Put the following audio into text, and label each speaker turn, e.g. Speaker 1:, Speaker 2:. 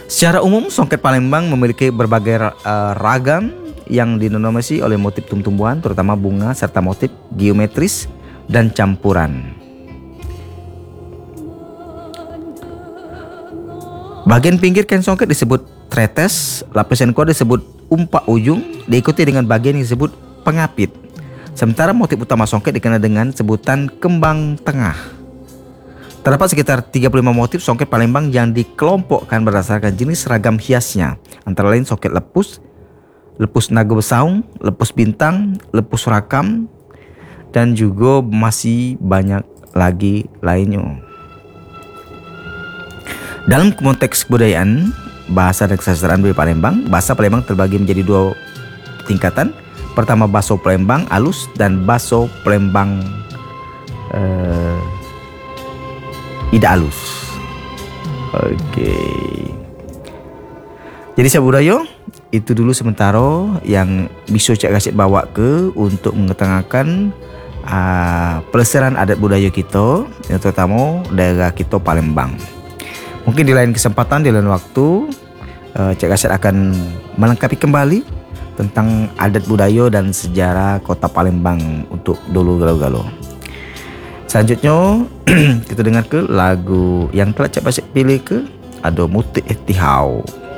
Speaker 1: Secara umum, songket Palembang memiliki berbagai ragam yang didominasi oleh motif tumbuhan, terutama bunga, serta motif geometris dan campuran. Bagian pinggir kain songket disebut tretes, lapisan core disebut umpak ujung, diikuti dengan bagian yang disebut pengapit. Sementara motif utama songket dikenal dengan sebutan kembang tengah. Terdapat sekitar 35 motif songket Palembang yang dikelompokkan berdasarkan jenis ragam hiasnya, antara lain songket lepus, lepus naga besaung, lepus bintang, lepus rakam, dan juga masih banyak lagi lainnya. Dalam konteks kebudayaan, bahasa dan kesusastraan budaya Palembang, bahasa Palembang terbagi menjadi dua tingkatan. Pertama, baso Palembang alus dan baso Palembang tidak halus. Oke. Jadi sahabat budaya, itu dulu sementara yang bisa Cak Kaset bawa ke untuk mengetengahkan pelestarian adat budaya kita, yang terutama daerah kita Palembang. Mungkin di lain kesempatan, di lain waktu, Cak Kaset akan melengkapi kembali tentang adat budaya dan sejarah kota Palembang untuk dulu galau-galau. Selanjutnya kita dengar ke lagu yang telah Cak Kaset pilih ke, ada Mutik Tihau.